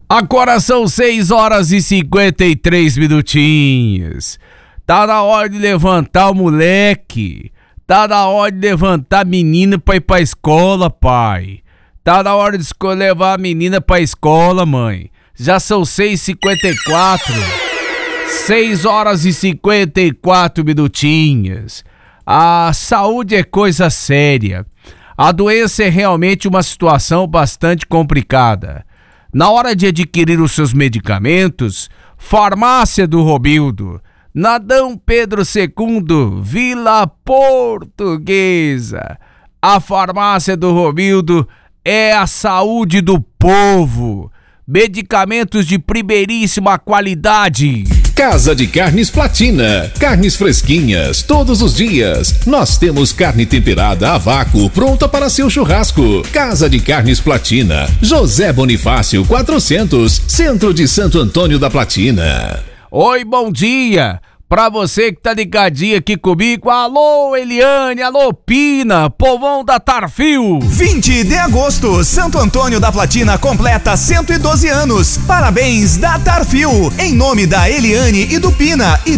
Agora são 6 horas e 53 minutinhos. Tá na hora de levantar o moleque. Tá na hora de levantar a menina pra ir pra escola, pai. Tá na hora de levar a menina pra escola, mãe. Já são 6h54. 6 horas e 54 minutinhos. A saúde é coisa séria. A doença é realmente uma situação bastante complicada. Na hora de adquirir os seus medicamentos, Farmácia do Romildo, na D. Pedro II, Vila Portuguesa. A Farmácia do Romildo é a saúde do povo. Medicamentos de primeiríssima qualidade. Casa de Carnes Platina, carnes fresquinhas todos os dias. Nós temos carne temperada a vácuo pronta para seu churrasco. Casa de Carnes Platina, José Bonifácio 400, Centro de Santo Antônio da Platina. Oi, bom dia. Pra você que tá ligadinho aqui comigo, alô Eliane, alô Pina, povão da Tarfil. 20 de agosto, Santo Antônio da Platina completa 112 anos. Parabéns da Tarfil, em nome da Eliane e do Pina.